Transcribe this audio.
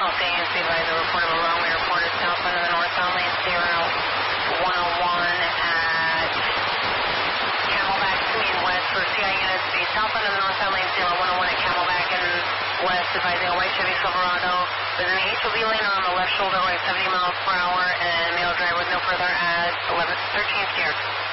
Okay, and see by the report of a wrong report is southbound of the northbound lane 0101 at Camelback and west for CI units. Be southbound of the northbound lane 0101 at Camelback and west, advising a white Chevy Silverado within the HOV lane on the left shoulder going 70 miles per hour and male driver with no further at 13 steer.